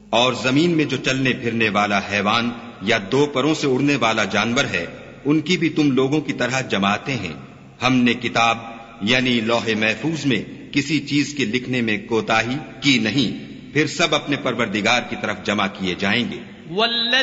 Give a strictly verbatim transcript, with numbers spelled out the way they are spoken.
और जमीन में जो चलने फिरने वाला हैवान या दो परों से उड़ने वाला जानवर है, उनकी भी तुम लोगों की तरह जमाते हैं। हमने किताब यानी लौहे महफूज में किसी चीज के लिखने में कोताही की नहीं, फिर सब अपने परवरदिगार की तरफ जमा किए जाएंगे।